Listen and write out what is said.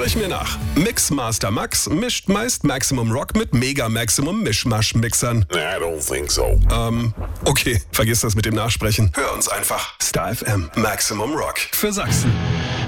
Sprech mir nach. Mixmaster Max mischt meist Maximum Rock mit Mega Maximum Mischmasch-Mixern. I don't think so. Okay, vergiss das mit dem Nachsprechen. Hör uns einfach. Star FM, Maximum Rock für Sachsen.